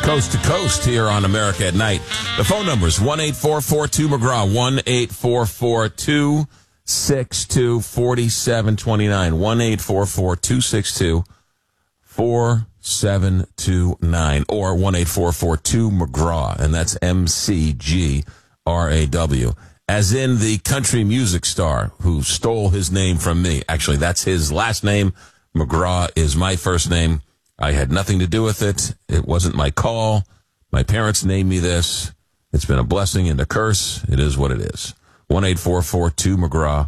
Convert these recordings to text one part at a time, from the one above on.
coast to coast here on America at Night. The phone number is 1-844-2-McGraw, 1-844-262-4729, 1-844-262-4729, or 1-844-2-McGraw, and that's McGraw, as in the country music star who stole his name from me. Actually, that's his last name. McGraw is my first name. I had nothing to do with it. It wasn't my call. My parents named me this. It's been a blessing and a curse. It is what it is. 1-844-2-McGraw,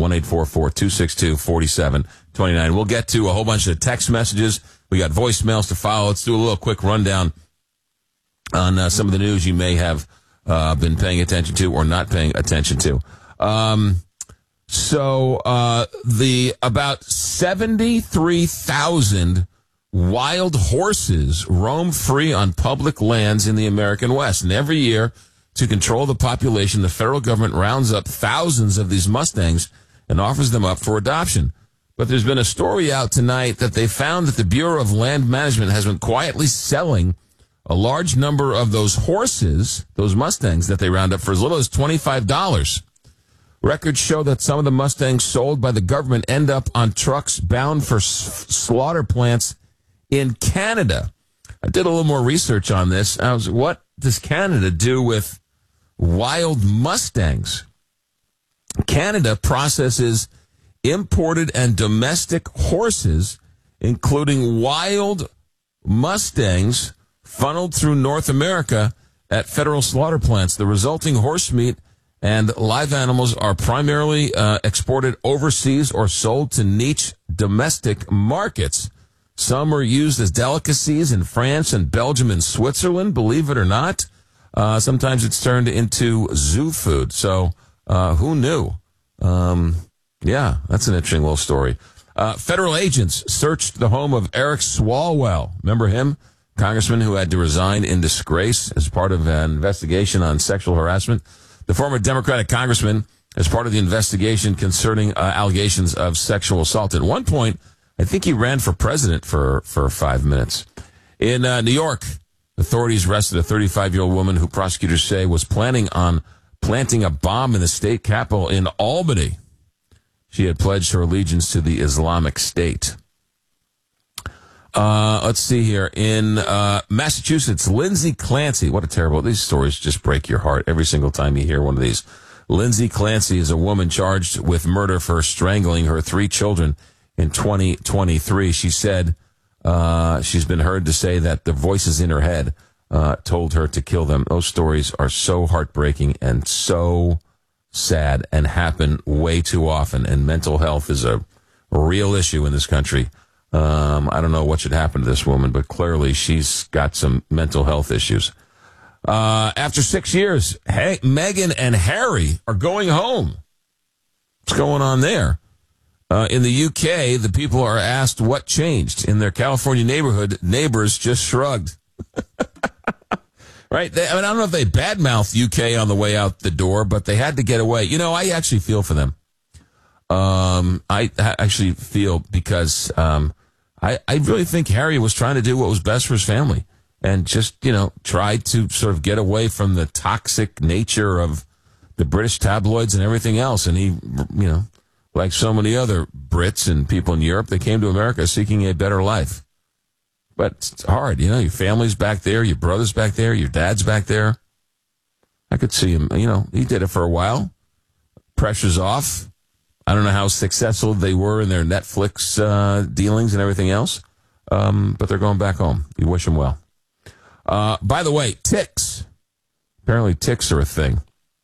1-844-262-4729. We'll get to a whole bunch of text messages. We got voicemails to follow. Let's do a little quick rundown on some of the news you may have been paying attention to or not paying attention to. The about 73,000 wild horses roam free on public lands in the American West. And every year, to control the population, the federal government rounds up thousands of these Mustangs and offers them up for adoption. But there's been a story out tonight that they found that the Bureau of Land Management has been quietly selling a large number of those horses, those Mustangs that they round up, for as little as $25. Records show that some of the Mustangs sold by the government end up on trucks bound for slaughter plants in Canada. I did a little more research on this. What does Canada do with wild Mustangs? Canada processes imported and domestic horses, including wild Mustangs, funneled through North America at federal slaughter plants. The resulting horse meat and live animals are primarily exported overseas or sold to niche domestic markets. Some are used as delicacies in France and Belgium and Switzerland, believe it or not. Sometimes it's turned into zoo food. So who knew? Yeah, that's an interesting little story. Federal agents searched the home of Eric Swalwell. Remember him? Congressman who had to resign in disgrace as part of an investigation on sexual harassment. The former Democratic congressman, as part of the investigation concerning allegations of sexual assault. At one point, I think he ran for president for 5 minutes. In New York, authorities arrested a 35-year-old woman who prosecutors say was planning on planting a bomb in the state capitol in Albany. She had pledged her allegiance to the Islamic State. Let's see here. In Massachusetts, Lindsay Clancy. What a terrible... These stories just break your heart every single time you hear one of these. Lindsay Clancy is a woman charged with murder for strangling her 3 children in 2023. She said she's been heard to say that the voices in her head told her to kill them. Those stories are so heartbreaking and so sad and happen way too often. And mental health is a real issue in this country. I don't know what should happen to this woman, but clearly she's got some mental health issues. After 6 years, Meghan and Harry are going home. What's going on there? In the UK, the people are asked what changed. In their California neighborhood, neighbors just shrugged. Right? I don't know if they badmouthed UK on the way out the door, but they had to get away. You know, I actually feel for them. I actually feel because I really think Harry was trying to do what was best for his family and just, tried to sort of get away from the toxic nature of the British tabloids and everything else. And he, like so many other Brits and people in Europe, they came to America seeking a better life. But it's hard, your family's back there, your brother's back there, your dad's back there. I could see him, he did it for a while. Pressure's off. I don't know how successful they were in their Netflix dealings and everything else, but they're going back home. You wish them well. By the way, ticks. Apparently ticks are a thing.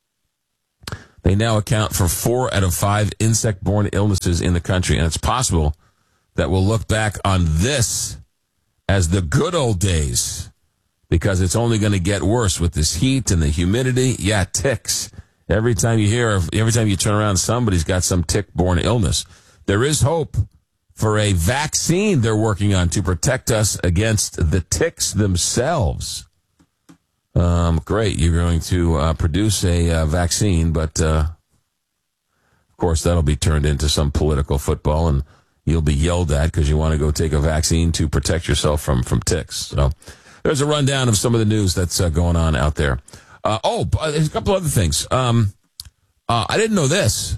They now account for 4 out of 5 insect-borne illnesses in the country, and it's possible that we'll look back on this as the good old days because it's only going to get worse with this heat and the humidity. Yeah, ticks. Every time you turn around, somebody's got some tick-borne illness. There is hope for a vaccine they're working on to protect us against the ticks themselves. Great, you're going to produce a vaccine, but of course that'll be turned into some political football, and you'll be yelled at because you want to go take a vaccine to protect yourself from ticks. So there's a rundown of some of the news that's going on out there. There's a couple other things. I didn't know this.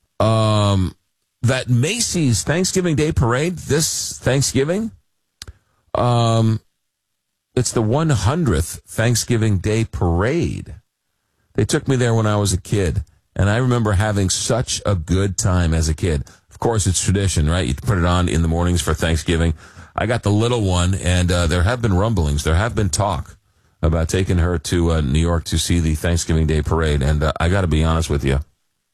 That Macy's Thanksgiving Day Parade this Thanksgiving, it's the 100th Thanksgiving Day Parade. They took me there when I was a kid, and I remember having such a good time as a kid. Of course, it's tradition, right? You put it on in the mornings for Thanksgiving. I got the little one, and there have been rumblings. There have been talk about taking her to New York to see the Thanksgiving Day Parade, and I got to be honest with you.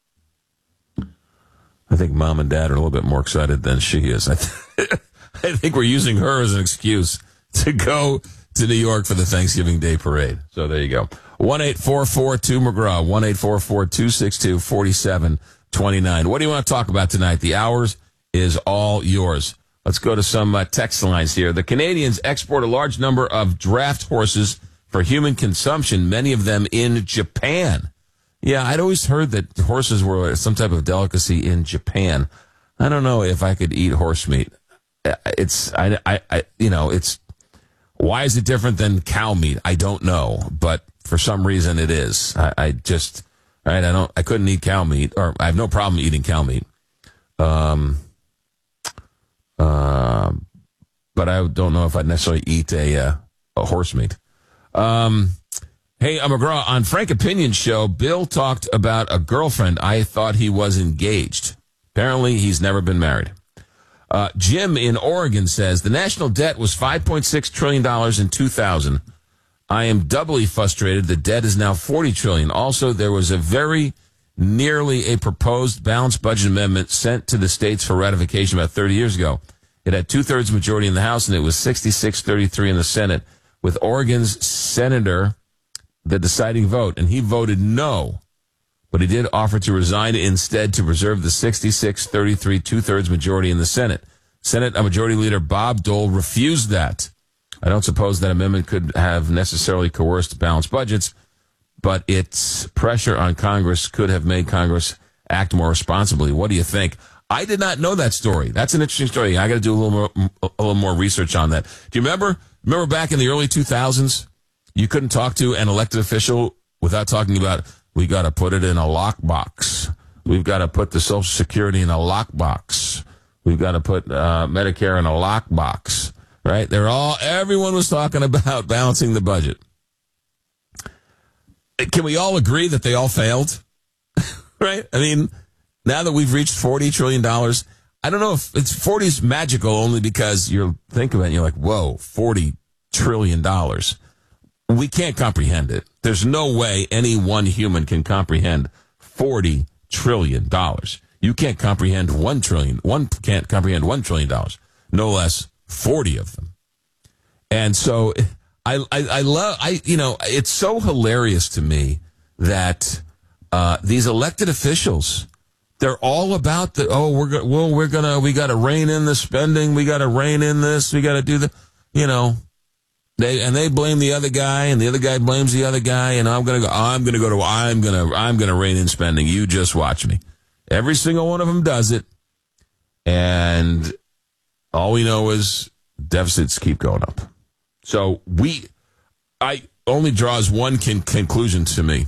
I think Mom and Dad are a little bit more excited than she is. I think we're using her as an excuse to go to New York for the Thanksgiving Day Parade. So there you go. 1-844-2-McGraw, 1-844-262-4729. What do you want to talk about tonight? The hours is all yours. Let's go to some text lines here. The Canadians export a large number of draft horses for human consumption, many of them in Japan. Yeah, I'd always heard that horses were some type of delicacy in Japan. I don't know if I could eat horse meat. Why is it different than cow meat? I don't know, but for some reason it is. I couldn't eat cow meat, or I have no problem eating cow meat. But I don't know if I'd necessarily eat a horse meat. Hey, McGraw, on Frank Opinion's show, Bill talked about a girlfriend. I thought he was engaged. Apparently, he's never been married. Jim in Oregon says, the national debt was $5.6 trillion in 2000. I am doubly frustrated. The debt is now $40 trillion. Also, there was nearly a proposed balanced budget amendment sent to the states for ratification about 30 years ago. It had 2/3 majority in the House, and it was 66-33 in the Senate, with Oregon's senator the deciding vote, and he voted no. But he did offer to resign instead to preserve the 66-33 2/3 majority in the Senate. Senate Majority Leader Bob Dole refused that. I don't suppose that amendment could have necessarily coerced balanced budgets, but its pressure on Congress could have made Congress act more responsibly. What do you think? I did not know that story. That's an interesting story. I got to do a little more research on that. Do you remember back in the early 2000s? You couldn't talk to an elected official without talking about, we got to put it in a lockbox. We've got to put the Social Security in a lockbox. We've got to put Medicare in a lockbox, right? Everyone was talking about balancing the budget. Can we all agree that they all failed? Right? I mean, now that we've reached $40 trillion, I don't know if 40 is magical only because you're thinking about it and you're like, whoa, $40 trillion. We can't comprehend it. There's no way any one human can comprehend $40 trillion. You can't comprehend $1 trillion. One can't comprehend $1 trillion, no less 40 of them. And so it's so hilarious to me that these elected officials, they're all about we got to rein in the spending. We got to rein in this. We got to do They blame the other guy, and the other guy blames the other guy, and I'm gonna rein in spending. You just watch me. Every single one of them does it, and all we know is deficits keep going up. So I only draws one conclusion to me.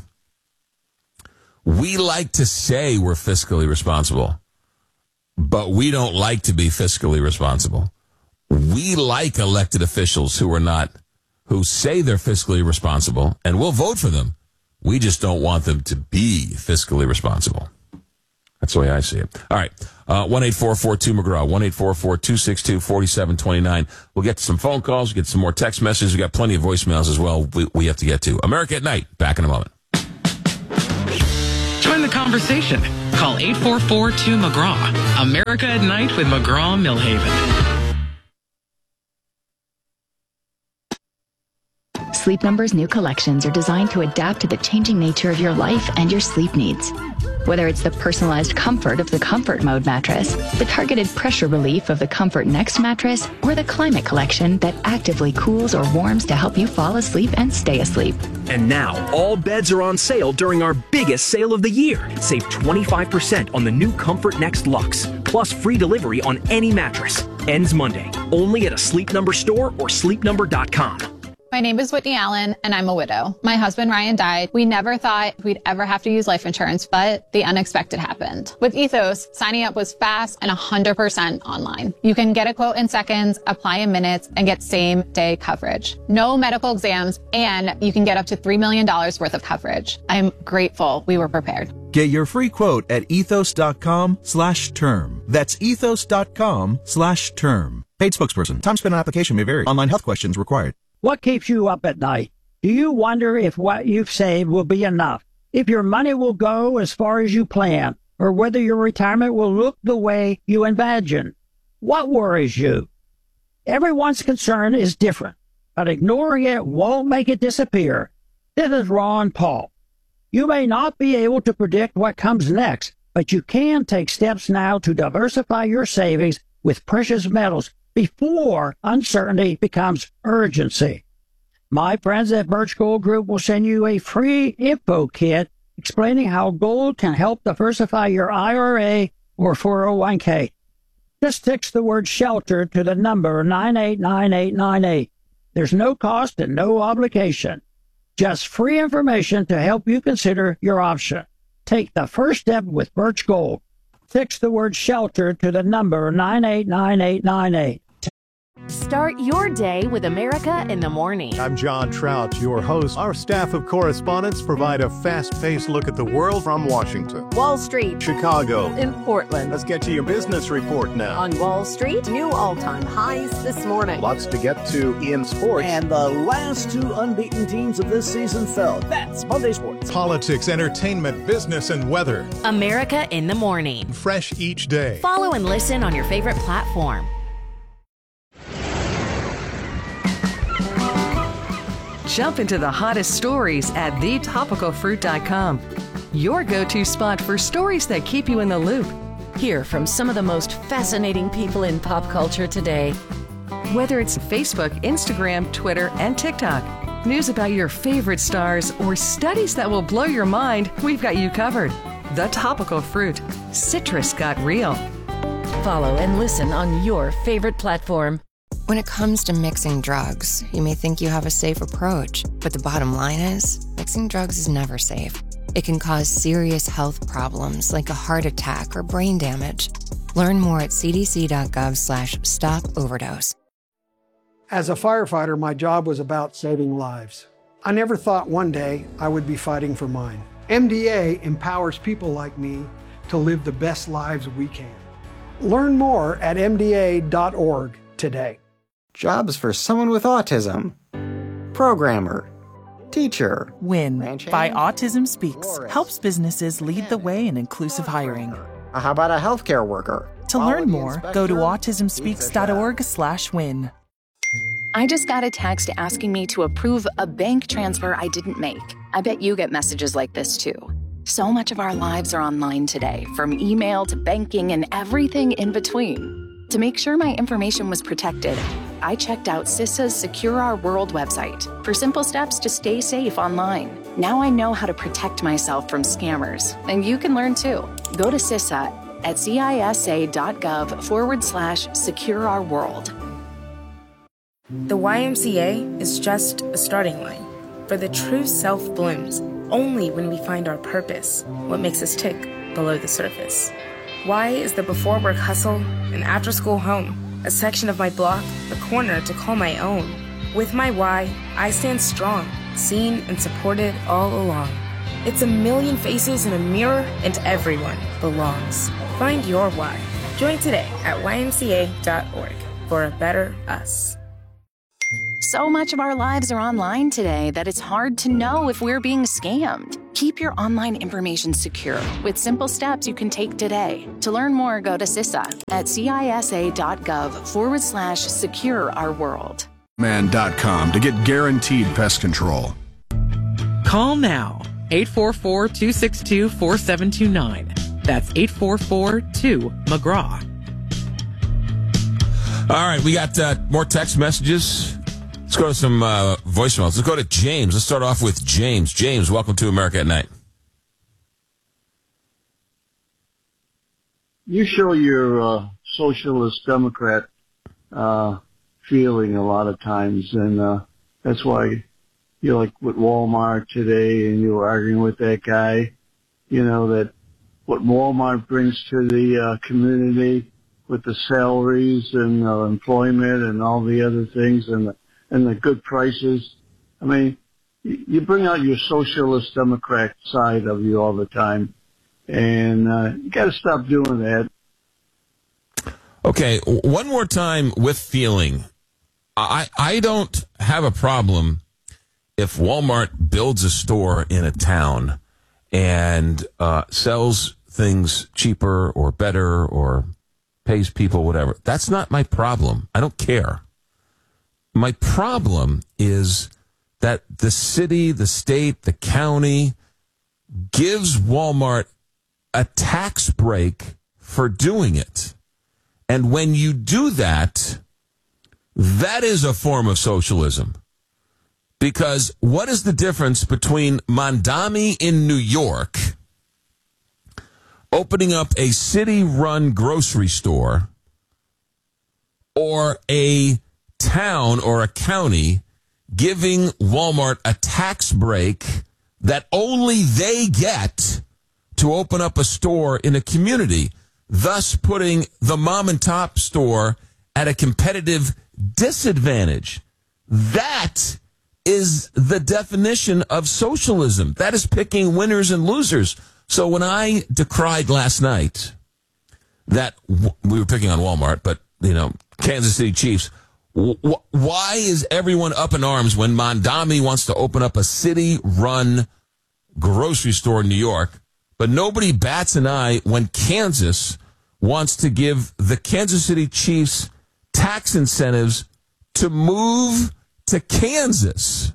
We like to say we're fiscally responsible, but we don't like to be fiscally responsible. We like elected officials who say they're fiscally responsible, and we'll vote for them. We just don't want them to be fiscally responsible. That's the way I see it. All right. 1-844-2-McGraw, 1-844-262-4729. We'll get to some phone calls, get some more text messages. We got plenty of voicemails as well we have to get to. America at Night. Back in a moment. Join the conversation. Call 844-2-McGraw. America at Night with McGraw Millhaven. Sleep Number's new collections are designed to adapt to the changing nature of your life and your sleep needs. Whether it's the personalized comfort of the Comfort Mode mattress, the targeted pressure relief of the Comfort Next mattress, or the Climate Collection that actively cools or warms to help you fall asleep and stay asleep. And now, all beds are on sale during our biggest sale of the year. Save 25% on the new Comfort Next Luxe, plus free delivery on any mattress. Ends Monday, only at a Sleep Number store or sleepnumber.com. My name is Whitney Allen, and I'm a widow. My husband, Ryan, died. We never thought we'd ever have to use life insurance, but the unexpected happened. With Ethos, signing up was fast and 100% online. You can get a quote in seconds, apply in minutes, and get same-day coverage. No medical exams, and you can get up to $3 million worth of coverage. I'm grateful we were prepared. Get your free quote at ethos.com/term. That's ethos.com/term. Paid spokesperson. Time spent on application may vary. Online health questions required. What keeps you up at night? Do you wonder if what you've saved will be enough? If your money will go as far as you plan? Or whether your retirement will look the way you imagine? What worries you? Everyone's concern is different, but ignoring it won't make it disappear. This is Ron Paul. You may not be able to predict what comes next, but you can take steps now to diversify your savings with precious metals before uncertainty becomes urgency. My friends at Birch Gold Group will send you a free info kit explaining how gold can help diversify your IRA or 401k. Just text the word SHELTER to the number 989898. There's no cost and no obligation. Just free information to help you consider your option. Take the first step with Birch Gold. Text the word SHELTER to the number 989898. Start your day with America in the Morning. I'm John Trout, your host. Our staff of correspondents provide a fast-paced look at the world from Washington, Wall Street, Chicago, in Portland. Let's get to your business report now. On Wall Street, new all-time highs this morning. Lots to get to in sports. And the last two unbeaten teams of this season fell. That's Monday Sports. Politics, entertainment, business, and weather. America in the Morning. Fresh each day. Follow and listen on your favorite platform. Jump into the hottest stories at thetopicalfruit.com. Your go-to spot for stories that keep you in the loop. Hear from some of the most fascinating people in pop culture today. Whether it's Facebook, Instagram, Twitter, and TikTok, news about your favorite stars, or studies that will blow your mind, we've got you covered. The Topical Fruit. Citrus got real. Follow and listen on your favorite platform. When it comes to mixing drugs, you may think you have a safe approach, but the bottom line is, mixing drugs is never safe. It can cause serious health problems like a heart attack or brain damage. Learn more at cdc.gov/stop-overdose. As a firefighter, my job was about saving lives. I never thought one day I would be fighting for mine. MDA empowers people like me to live the best lives we can. Learn more at mda.org today. Jobs for someone with autism. Programmer. Teacher. WIN by Autism Speaks helps businesses lead the way in inclusive hiring. How about a healthcare worker? To learn more, go to autismspeaks.org/win. I just got a text asking me to approve a bank transfer I didn't make. I bet you get messages like this too. So much of our lives are online today, from email to banking and everything in between. To make sure my information was protected, I checked out CISA's Secure Our World website for simple steps to stay safe online. Now I know how to protect myself from scammers, and you can learn too. Go to CISA at cisa.gov/Secure Our World. The YMCA is just a starting line, for the true self blooms only when we find our purpose, what makes us tick below the surface. Y is the before-work hustle, an after-school home, a section of my block, a corner to call my own. With my Y, I stand strong, seen and supported all along. It's a million faces in a mirror, and everyone belongs. Find your Y. Join today at ymca.org for a better us. So much of our lives are online today that it's hard to know if we're being scammed. Keep your online information secure with simple steps you can take today. To learn more, go to CISA at cisa.gov/Secure Our World. Man.com to get guaranteed pest control. Call now. 844-262-4729. That's 844-2-McGraw. All right, we got more text messages. Let's go to some voicemails. Let's go to James. Let's start off with James. James, welcome to America at Night. You show your socialist Democrat feeling a lot of times, and That's why you're like with Walmart today, and you were arguing with that guy, that what Walmart brings to the community with the salaries and employment and all the other things and the good prices. I mean, you bring out your socialist Democrat side of you all the time, and you got to stop doing that. Okay, one more time with feeling. I don't have a problem if Walmart builds a store in a town and sells things cheaper or better or pays people whatever. That's not my problem. I don't care. My problem is that the city, the state, the county gives Walmart a tax break for doing it. And when you do that, that is a form of socialism. Because what is the difference between Mondami in New York opening up a city-run grocery store or a town or a county giving Walmart a tax break that only they get to open up a store in a community, thus putting the mom-and-top store at a competitive disadvantage? That is the definition of socialism. That is picking winners and losers. So when I decried last night that we were picking on Walmart, but, Kansas City Chiefs, why is everyone up in arms when Mondami wants to open up a city-run grocery store in New York, but nobody bats an eye when Kansas wants to give the Kansas City Chiefs tax incentives to move to Kansas?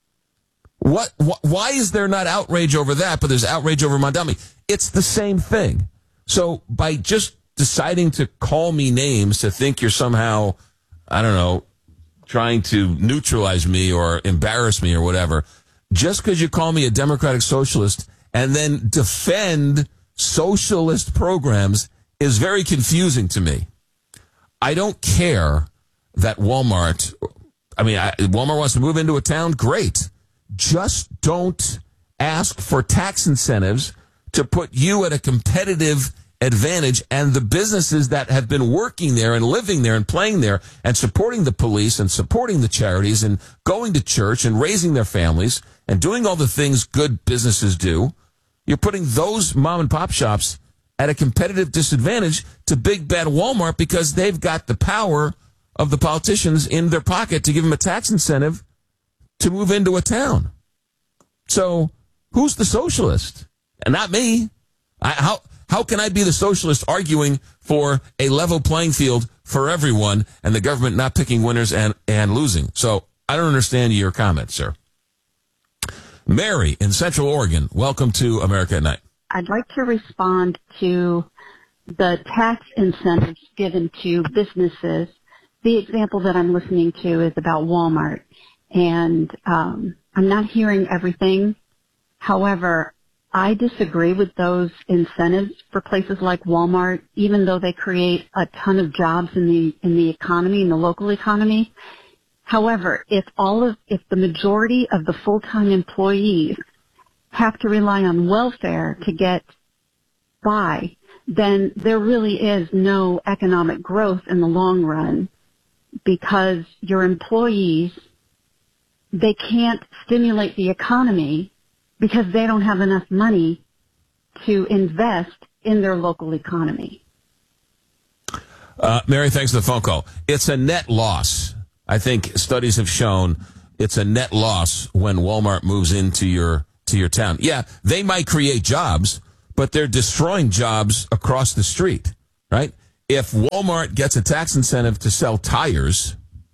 Why is there not outrage over that, but there's outrage over Mondami? It's the same thing. So by just deciding to call me names to think you're somehow, I don't know, trying to neutralize me or embarrass me or whatever, just because you call me a democratic socialist and then defend socialist programs is very confusing to me. I don't care that Walmart wants to move into a town. Great. Just don't ask for tax incentives to put you at a competitive advantage, and the businesses that have been working there and living there and playing there and supporting the police and supporting the charities and going to church and raising their families and doing all the things good businesses do, you're putting those mom and pop shops at a competitive disadvantage to big bad Walmart because they've got the power of the politicians in their pocket to give them a tax incentive to move into a town. So who's the socialist? And not me. How can I be the socialist arguing for a level playing field for everyone and the government not picking winners and losing? So I don't understand your comment, sir. Mary in Central Oregon, welcome to America at Night. I'd like to respond to the tax incentives given to businesses. The example that I'm listening to is about Walmart, and I'm not hearing everything. However, I disagree with those incentives for places like Walmart, even though they create a ton of jobs in the economy, in the local economy. However, if the majority of the full-time employees have to rely on welfare to get by, then there really is no economic growth in the long run, because your employees, they can't stimulate the economy because they don't have enough money to invest in their local economy. Mary, thanks for the phone call. It's a net loss. I think studies have shown it's a net loss when Walmart moves into your town. Yeah, they might create jobs, but they're destroying jobs across the street, right? If Walmart gets a tax incentive to sell tires,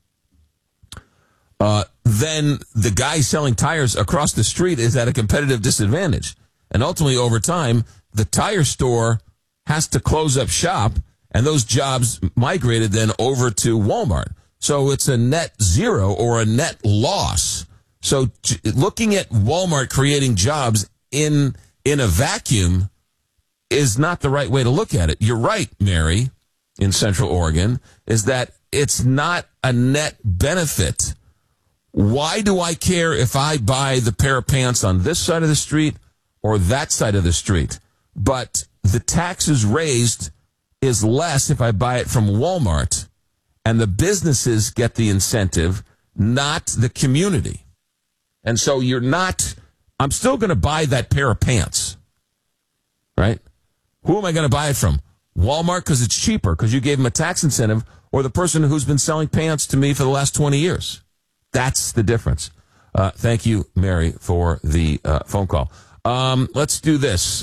then the guy selling tires across the street is at a competitive disadvantage. And ultimately, over time, the tire store has to close up shop, and those jobs migrated then over to Walmart. So it's a net zero or a net loss. So looking at Walmart creating jobs in a vacuum is not the right way to look at it. You're right, Mary, in Central Oregon, is that it's not a net benefit. Why do I care if I buy the pair of pants on this side of the street or that side of the street? But the taxes raised is less if I buy it from Walmart, and the businesses get the incentive, not the community. And so I'm still going to buy that pair of pants, right? Who am I going to buy it from? Walmart because it's cheaper, because you gave them a tax incentive, or the person who's been selling pants to me for the last 20 years? That's the difference. Thank you, Mary, for the phone call. Let's do this.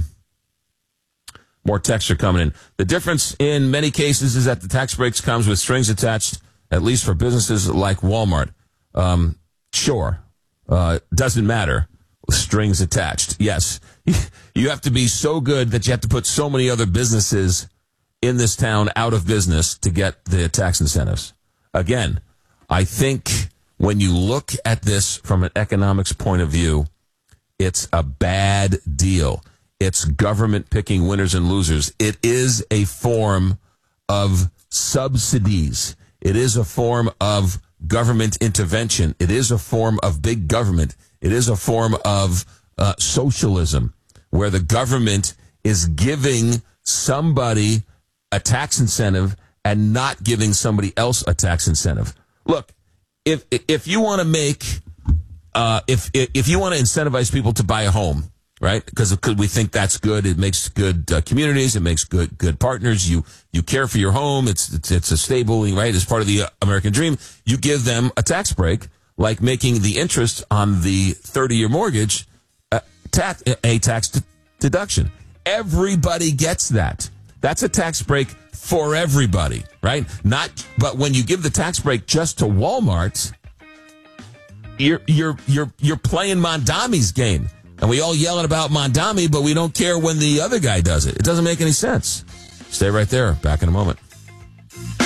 More texts are coming in. The difference in many cases is that the tax breaks comes with strings attached, at least for businesses like Walmart. Sure. Doesn't matter. Strings attached. Yes. You have to be so good that you have to put so many other businesses in this town out of business to get the tax incentives. Again, I think when you look at this from an economics point of view, it's a bad deal. It's government picking winners and losers. It is a form of subsidies. It is a form of government intervention. It is a form of big government. It is a form of socialism, where the government is giving somebody a tax incentive and not giving somebody else a tax incentive. Look, if you want to make if you want to incentivize people to buy a home, right? Because we think that's good. It makes good communities. It makes good partners. You care for your home. It's a stable, right? It's part of the American dream. You give them a tax break, like making the interest on the 30-year mortgage a tax deduction. Everybody gets that. That's a tax break for everybody, right? But when you give the tax break just to Walmart, you're playing Mondami's game. And we all yelling about Mondami, but we don't care when the other guy does it. It doesn't make any sense. Stay right there. Back in a moment.